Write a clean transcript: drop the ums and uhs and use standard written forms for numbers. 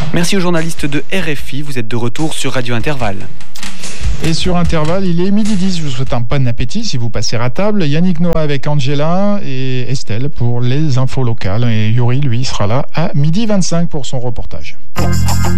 Merci aux journalistes de RFI. Vous êtes de retour sur Radio Intervalle. Et sur Intervalle, il est 12h10. Je vous souhaite un bon appétit si vous passez à table. Yannick Noah avec Angela et Estelle pour les infos locales. Et Yuri, lui, sera là à 12h25 pour son reportage.